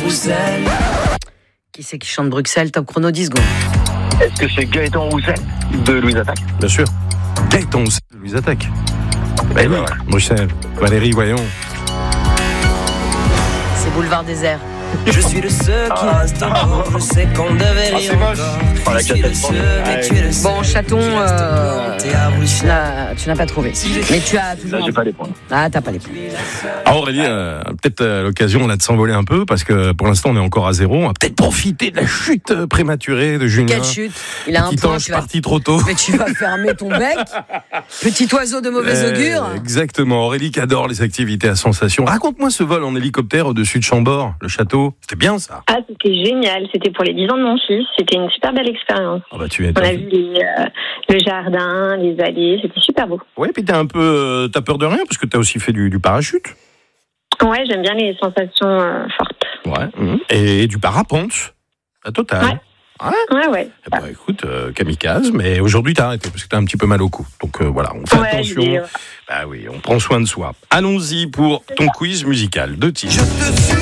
Bruxelles. Qui c'est qui chante Bruxelles? Top chrono 10 secondes. Est-ce que c'est Gaëtan Roussel de Louise Attaque? Bien sûr. Gaëtan Roussel de Louise Attaque. Ben oui, Bruxelles. Valérie, voyons. C'est Boulevard Désert. Je suis le seul qui reste encore. Je sais qu'on devait rire encore. Je suis le seul, mais tu es le seul. Bon, chaton, tu n'as pas trouvé. Mais tu as toujours. Là, j'ai pas les points. Ah, t'as pas les points. Alors Aurélie, peut-être l'occasion là de s'envoler un peu parce que pour l'instant on est encore à 0. On va peut-être profiter de la chute prématurée de Julien. Quelle chute? Il a un Petit point. ange parti trop tôt. Mais tu vas fermer ton bec. Petit oiseau de mauvais augure. Exactement. Aurélie qui adore les activités à sensation. Raconte-moi ce vol en hélicoptère au-dessus de Chambord, le château. C'était bien ça. Ah, c'était génial. C'était pour les 10 ans de mon fils. C'était une super belle expérience. Ah bah tu On a vu le jardin, les allées. C'était super beau. Ouais, puis t'as peur de rien parce que t'as aussi fait du parachute. Ouais, j'aime bien les sensations fortes. Ouais. Et du parapente. À total. Ouais. Ouais. Eh ben, écoute, kamikaze, mais aujourd'hui t'as arrêté parce que t'as un petit peu mal au cou. Donc voilà, on fait attention. Bah oui, on prend soin de soi. Allons-y pour ton quiz musical. 2 titres.